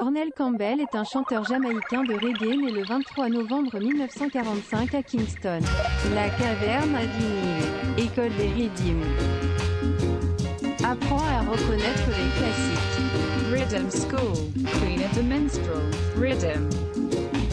Cornel Campbell est un chanteur jamaïcain de reggae né le 23 novembre 1945 à Kingston. La caverne à vinyle. École des rythmes. Apprend à reconnaître les classiques. Rhythm School, Queen of the Minstrel, Rhythm.